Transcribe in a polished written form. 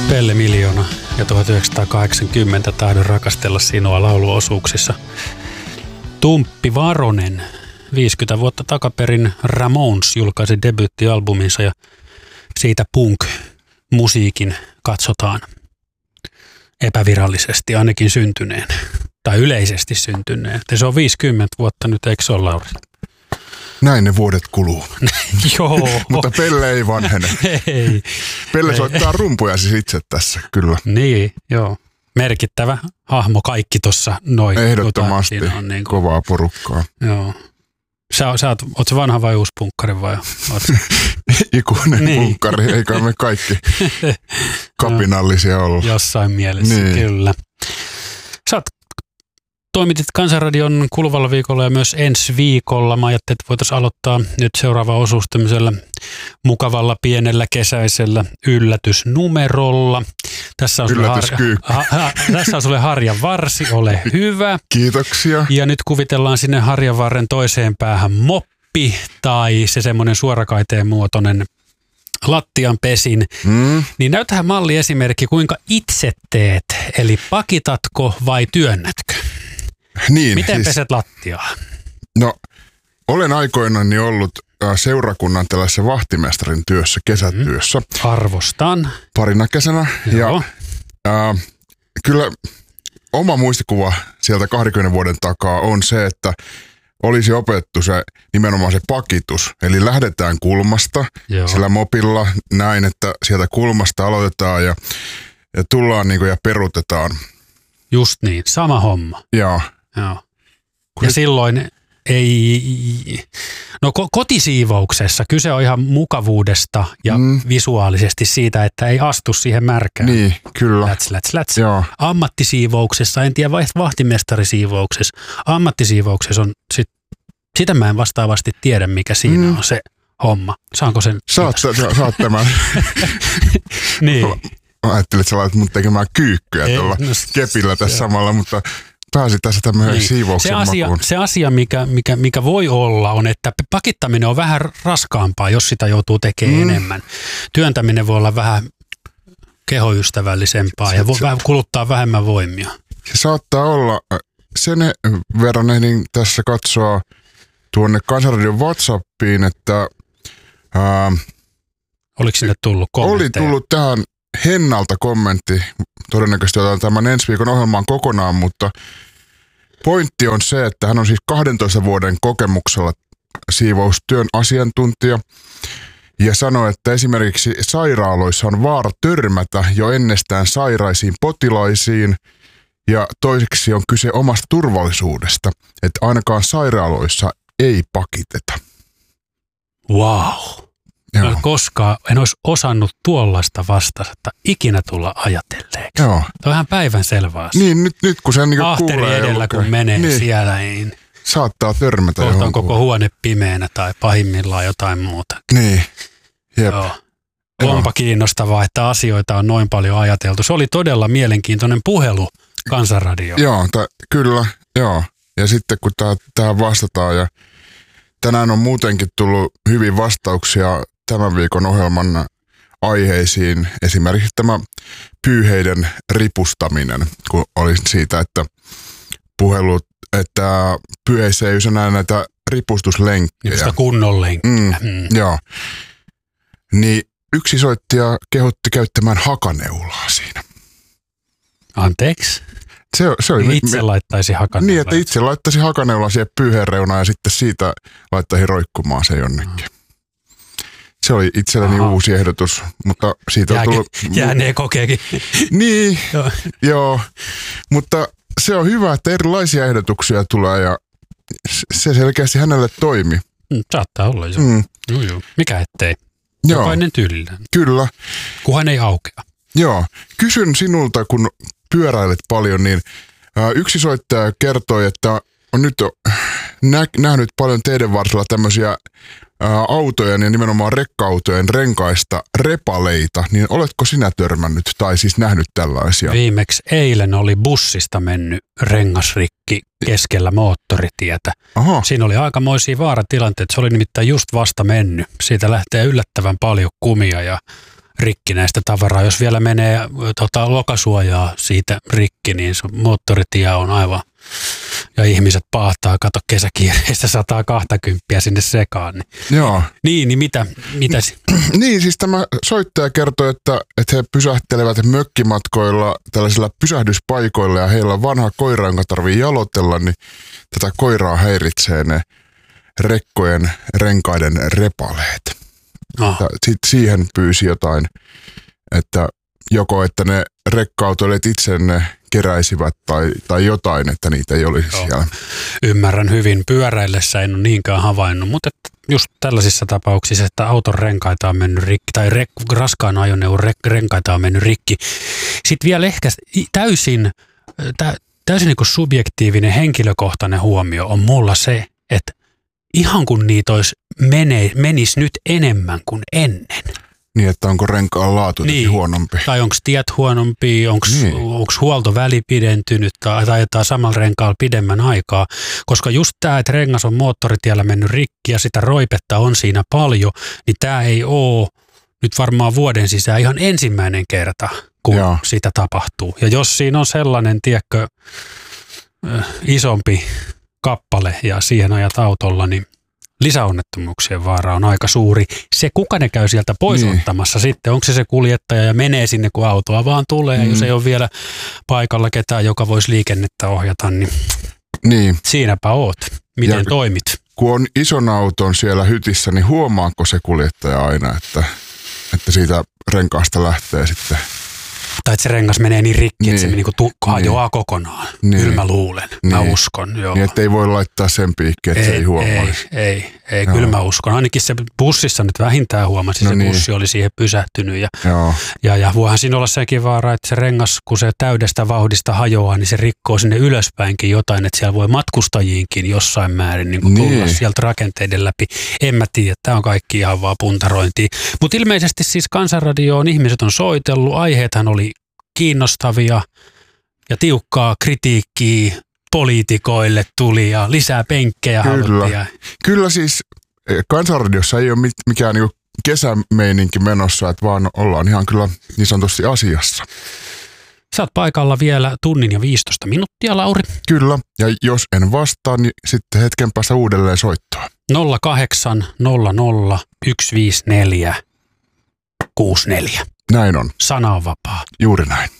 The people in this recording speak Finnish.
Pelle Miljoona ja 1980 tahdon rakastella sinua lauluosuuksissa. Tumppi Varonen 50 vuotta takaperin Ramones julkaisi debyyttialbuminsa ja siitä punk-musiikin katsotaan epävirallisesti ainakin syntyneen tai yleisesti syntyneen. Se on 50 vuotta nyt, eikö se ole, Lauri? Näin ne vuodet kuluu. Joo. Mutta Pelle ei vanhene. Ei. Pelle soittaa rumpuja siis itse tässä, kyllä. Niin, joo. Merkittävä hahmo kaikki tuossa noin. Ehdottomasti niin kuin kovaa porukkaa. Joo. Oot sä vanha vai uusi punkkari vai? Ikuinen niin. Punkkari, eikä me kaikki kapinallisia olla. Jossain mielessä, niin. Kyllä. Toimitit Kansanradion kuluvalla viikolla ja myös ensi viikolla. Mä ajattelin, että voitaisiin aloittaa nyt seuraava osuus tämmöisellä mukavalla pienellä kesäisellä yllätysnumerolla. Tässä on sulle harjan varsi, ole hyvä. Kiitoksia. Ja nyt kuvitellaan sinne harjanvarren toiseen päähän moppi tai se semmoinen suorakaiteen muotoinen lattian pesin. Niin näytähän malliesimerkki, kuinka itse teet. Eli pakitatko vai työnnätkö? Niin, miten siis, peset lattiaa? No, olen aikoinani ollut seurakunnan tällaisessa vahtimestarin työssä, kesätyössä. Arvostan. Parina kesänä. Joo. Ja kyllä oma muistikuva sieltä 20 vuoden takaa on se, että olisi opetettu se nimenomaan se pakitus. Eli lähdetään kulmasta sillä mopilla näin, että sieltä kulmasta aloitetaan ja tullaan niin kuin ja peruutetaan. Just niin, sama homma. Joo. Ja silloin ei, no kotisiivouksessa kyse on ihan mukavuudesta ja visuaalisesti siitä, että ei astu siihen märkään. Niin, kyllä. Läts. Joo. Ammattisiivouksessa, en tiedä vahtimestarisiivouksessa, ammattisiivouksessa on, sitä mä en vastaavasti tiedä, mikä siinä on se homma. Saanko sen? Saat tämän. Niin. Ajattelin, että sä laitat mut tekemään kyykkyä tuolla kepillä tässä samalla, mutta pääsi tässä tämmöisen siivouksen makuun. Se asia, mikä voi olla, on, että pakittaminen on vähän raskaampaa, jos sitä joutuu tekemään enemmän. Työntäminen voi olla vähän kehoystävällisempaa ja voi kuluttaa vähemmän voimia. Se saattaa olla. Sen verran ehdin tässä katsoa tuonne Kansanradion WhatsAppiin, että oliko sinne tullut kommentteja? Oli tullut tähän Hennalta kommentti. Todennäköisesti otetaan tämän ensi viikon ohjelmaan kokonaan, mutta pointti on se, että hän on siis 12 vuoden kokemuksella siivoustyön asiantuntija ja sanoi, että esimerkiksi sairaaloissa on vaara törmätä jo ennestään sairaisiin potilaisiin ja toiseksi on kyse omasta turvallisuudesta, että ainakaan sairaaloissa ei pakiteta. Wow. Koskaan en olisi osannut tuollaista vastata ikinä tulla ajatelleeksi. Joo. Tämä on ihan päivänselvä asia. Niin, nyt kun sen niin ahteri kuulee edellä, kun menee siellä, niin saattaa törmätä kohta on koko huone pimeänä tai pahimmillaan jotain muuta. Niin, jep. Onpa kiinnostavaa, että asioita on noin paljon ajateltu. Se oli todella mielenkiintoinen puhelu Kansanradioon. Joo, kyllä, joo. Ja sitten kun tähän vastataan ja tänään on muutenkin tullut hyvin vastauksia tämän viikon ohjelman aiheisiin. Esimerkiksi tämä pyyheiden ripustaminen, kun oli siitä, että puhelut, että pyyheissä ei enää näitä ripustuslenkkejä. Sitä kunnon lenkkiä. Joo. Niin yksi soittaja kehotti käyttämään hakaneulaa siinä. Anteeksi? Se oli itse laittaisi hakaneulaa. Niin, että itse laittaisi hakaneulaa siihen pyyheen reunaan ja sitten siitä laittaisi roikkumaan se jonnekin. Se oli itselleni uusi ehdotus, mutta siitä on tullut... Jäänee kokeekin. Niin, joo. Mutta se on hyvä, että erilaisia ehdotuksia tulee ja se selkeästi hänelle toimi. Saattaa olla, joo. Mikä ettei? Jokainen tyylillä. Kyllä. Kunhan ei aukea. Joo. Kysyn sinulta, kun pyöräilet paljon, niin yksi soittaja kertoi, että on nyt nähnyt paljon teidän varsilla tämmöisiä autojen ja nimenomaan rekka-autojen renkaista repaleita, niin oletko sinä törmännyt tai siis nähnyt tällaisia? Viimeksi eilen oli bussista mennyt rengasrikki keskellä moottoritietä. Aha. Siinä oli aikamoisia vaaratilanteita. Se oli nimittäin just vasta mennyt. Siitä lähtee yllättävän paljon kumia ja rikkinäistä tavaraa. Jos vielä menee lokasuojaa siitä rikki, niin se moottoritie on aivan, ja ihmiset paahtaa, kato kesäkiireistä 120 sinne sekaan. Joo. Niin mitä? Niin, siis tämä soittaja kertoi, että he pysähtelevät mökkimatkoilla tällaisilla pysähdyspaikoilla ja heillä on vanha koira, jonka tarvii jalotella, niin tätä koiraa häiritsee ne rekkojen renkaiden repaleet. Sitten siihen pyysi jotain, että joko että ne rekka-autoilijat itse ne keräisivät tai jotain, että niitä ei olisi siellä. Ymmärrän hyvin. Pyöräillessä en ole niinkään havainnut, mutta just tällaisissa tapauksissa, että auton renkaita on mennyt rikki tai raskaan ajoneuvon renkaita on mennyt rikki. Sitten vielä ehkä täysin niin kuin subjektiivinen henkilökohtainen huomio on mulla se, että ihan kun niitä menisi nyt enemmän kuin ennen. Niin, että onko renkaan laatu huonompi. Tai onko tiet huonompi, onko huoltoväli pidentynyt tai ajetaan samalla renkaalla pidemmän aikaa. Koska just tämä, että rengas on moottoritiellä mennyt rikki ja sitä roipetta on siinä paljon, niin tämä ei ole nyt varmaan vuoden sisään ihan ensimmäinen kerta, kun sitä tapahtuu. Ja jos siinä on sellainen, tiedätkö, isompi kappale ja siihen ajat autolla, niin lisäonnettomuuksien vaara on aika suuri. Se, kuka ne käy sieltä pois ottamassa sitten, onko se kuljettaja ja menee sinne, kun autoa vaan tulee. Ja jos ei ole vielä paikalla ketään, joka voisi liikennettä ohjata, niin siinäpä oot. Miten toimit? Kun on ison auton siellä hytissä, niin huomaako se kuljettaja aina, että siitä renkaasta lähtee sitten? Tai että se rengas menee niin rikki, että se hajoaa kokonaan. Kyllä mä luulen. Mä uskon. Joo. Niin, että ei voi laittaa sen piikkiin, että se ei huomaisi. Ei kyllä mä uskon. Ainakin se bussissa nyt vähintään huomasi, se bussi oli siihen pysähtynyt. Ja voihan siinä olla sekin vaara, että se rengas, kun se täydestä vauhdista hajoaa, niin se rikkoo sinne ylöspäinkin jotain, että siellä voi matkustajiinkin jossain määrin tulla sieltä rakenteiden läpi. En mä tiedä, tämä on kaikki ihan vaan puntarointia. Mutta ilmeisesti siis Kansanradioon ihmiset on soitellut, aiheethan oli kiinnostavia ja tiukkaa kritiikkiä poliitikoille tuli ja lisää penkkejä haluttiin. Kyllä siis Kansanradiossa ei ole mikään niinku kesämeininki menossa, että vaan ollaan ihan kyllä niin sanotusti asiassa. Sä oot paikalla vielä tunnin ja 15 minuuttia, Lauri. Kyllä, ja jos en vastaa, niin sitten hetken päästä uudelleen soittoa. 0800 154 64. Näin on. Sana on vapaa. Juuri näin.